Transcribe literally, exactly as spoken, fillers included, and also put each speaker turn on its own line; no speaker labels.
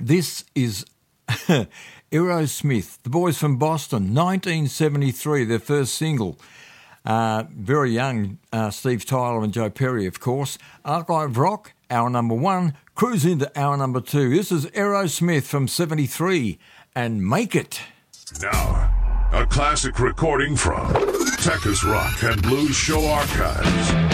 This is Aerosmith, the boys from Boston, nineteen seventy-three, their first single. Uh, very young, uh, Steve Tyler and Joe Perry, of course. Archive Rock, hour number one. Cruise into hour number two. This is Aerosmith from seventy-three and Make It.
Now, a classic recording from Texas Rock and Blues Show Archives.